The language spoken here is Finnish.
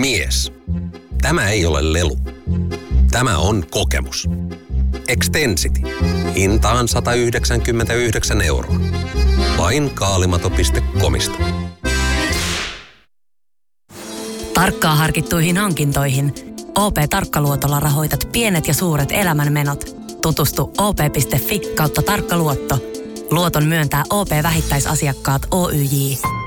Mies. Tämä ei ole lelu. Tämä on kokemus. Extensity. Hintaan 199 €. Vain kaalimato.comista. Tarkkaan harkittuihin hankintoihin OP-Tarkkaluotolla rahoitat pienet ja suuret elämänmenot. Tutustu op.fi/tarkkaluotto. Luoton myöntää OP-vähittäisasiakkaat Oyj.